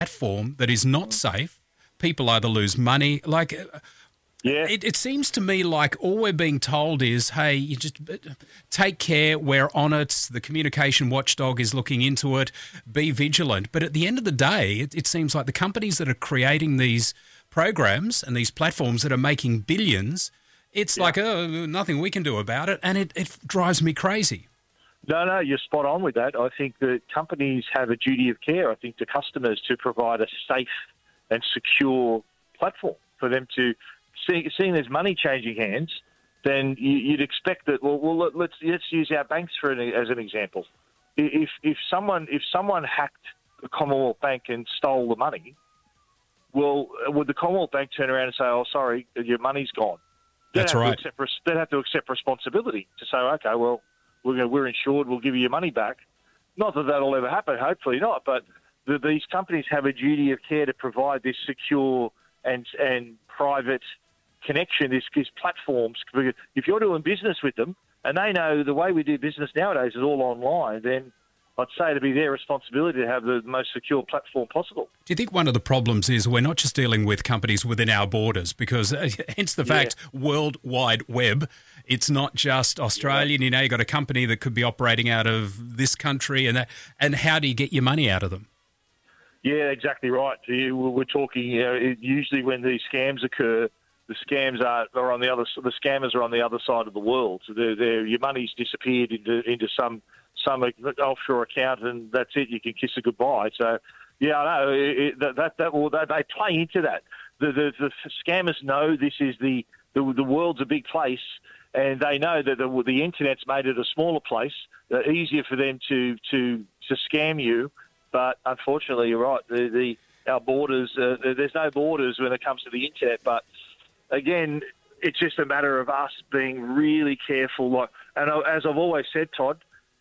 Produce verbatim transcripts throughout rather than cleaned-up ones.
platform that is not safe, people either lose money, like... Yeah. It, it seems to me like all we're being told is, hey, you just take care, we're on it, the communication watchdog is looking into it, be vigilant. But at the end of the day, it, it seems like the companies that are creating these programs and these platforms that are making billions, it's yeah. like, oh, nothing we can do about it, and it, it drives me crazy. No, no, you're spot on with that. I think that companies have a duty of care, I think, to customers to provide a safe and secure platform for them to... See, seeing there's money changing hands, then you, you'd expect that. Well, well, let's let's use our banks for an, as an example. If if someone if someone hacked the Commonwealth Bank and stole the money, well, would the Commonwealth Bank turn around and say, "Oh, sorry, your money's gone"? They'd That's have right. To accept, they'd have to accept responsibility to say, "Okay, well, we're gonna, we're insured. We'll give you your money back." Not that that'll ever happen. Hopefully not. But the, these companies have a duty of care to provide this secure and and private connection, this gives platforms. If you're doing business with them and they know the way we do business nowadays is all online, then I'd say it'd be their responsibility to have the most secure platform possible. Do you think one of the problems is we're not just dealing with companies within our borders, because uh, hence the fact yeah. World Wide Web, it's not just Australian, yeah. you know, you've got a company that could be operating out of this country, and that, and how do you get your money out of them? Yeah, exactly right. We're talking, you know, usually when these scams occur, the scams are, are on the other. The scammers are on the other side of the world. So they're, they're, your money's disappeared into into some some offshore account, and that's it. You can kiss it goodbye. So, yeah, I know it, that that, that well, they, they play into that. The, the the scammers know this is the, the the world's a big place, and they know that the, the internet's made it a smaller place. Uh, easier for them to to to scam you, but unfortunately, you're right. The, the our borders, uh, there's no borders when it comes to the internet, but again, it's just a matter of us being really careful. Like, and as I've always said, Todd,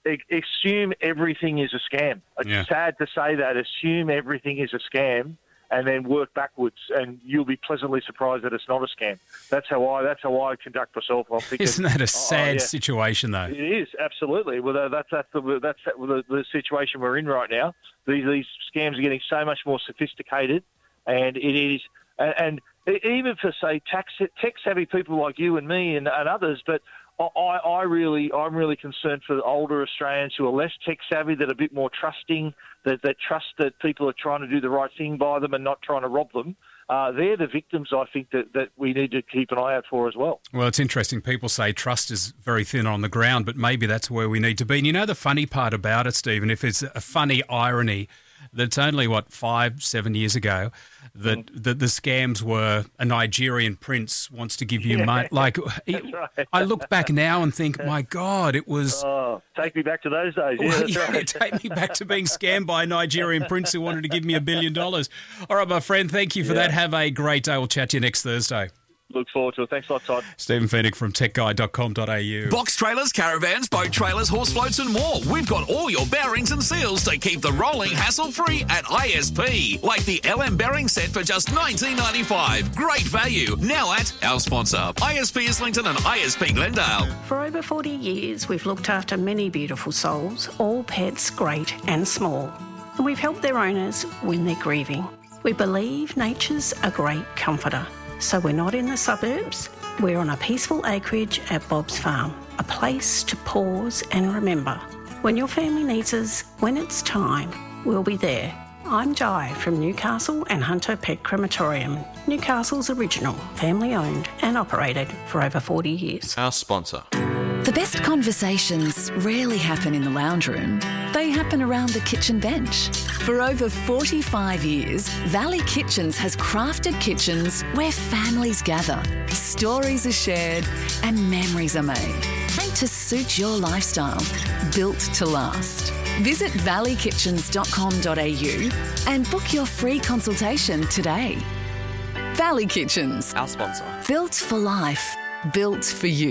assume everything is a scam. It's yeah. sad to say that. Assume everything is a scam, and then work backwards, and you'll be pleasantly surprised that it's not a scam. That's how I. That's how I conduct myself. I'm thinking, isn't that a sad oh, yeah. situation, though? It is, absolutely. Well, that's that's the that's the, the situation we're in right now. These these scams are getting so much more sophisticated, and it is and. and even for, say, tax, tech-savvy people like you and me and, and others, but I, I really, I'm really concerned for the older Australians who are less tech-savvy, that are a bit more trusting, that, that trust that people are trying to do the right thing by them and not trying to rob them. Uh, they're the victims, I think, that, that we need to keep an eye out for as well. Well, it's interesting. People say trust is very thin on the ground, but maybe that's where we need to be. And you know the funny part about it, Stephen, if it's a funny irony, that it's only, what, five, seven years ago that mm. the, the scams were a Nigerian prince wants to give you yeah, money. Like, it, right. I look back now and think, my God, it was... Oh, take me back to those days. Yeah, well, that's yeah, right. Take me back to being scammed by a Nigerian prince who wanted to give me a billion dollars. All right, my friend, thank you for yeah. that. Have a great day. We'll chat to you next Thursday. Look forward to it. Thanks a lot, Todd. Stephen Fenech from tech guide dot com dot a u. Box trailers, caravans, boat trailers, horse floats and more. We've got all your bearings and seals to keep the rolling hassle-free at I S P. Like the L M bearing set for just nineteen ninety-five. Great value. Now at our sponsor, I S P Islington and I S P Glendale. For over forty years, we've looked after many beautiful souls, all pets great and small. And we've helped their owners when they're grieving. We believe nature's a great comforter. So we're not in the suburbs, we're on a peaceful acreage at Bob's Farm, a place to pause and remember. When your family needs us, when it's time, we'll be there. I'm Jai from Newcastle and Hunter Pet Crematorium, Newcastle's original, family owned and operated for over forty years. Our sponsor. The best conversations rarely happen in the lounge room. They happen around the kitchen bench. For over forty-five years, Valley Kitchens has crafted kitchens where families gather, stories are shared and memories are made. Made to suit your lifestyle. Built to last. Visit valley kitchens dot com dot a u and book your free consultation today. Valley Kitchens. Our sponsor. Built for life. Built for you.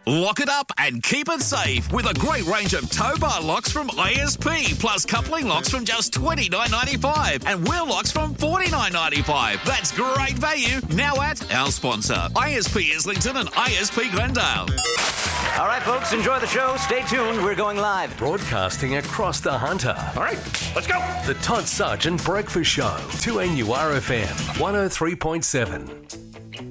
Lock it up and keep it safe with a great range of tow bar locks from I S P, plus coupling locks from just twenty-nine ninety-five and wheel locks from forty-nine ninety-five. That's great value now at our sponsor, I S P Islington and I S P Glendale. All right, folks, enjoy the show. Stay tuned. We're going live. Broadcasting across the Hunter. All right, let's go. The Todd Sargent Breakfast Show, two N U R F M, one oh three point seven.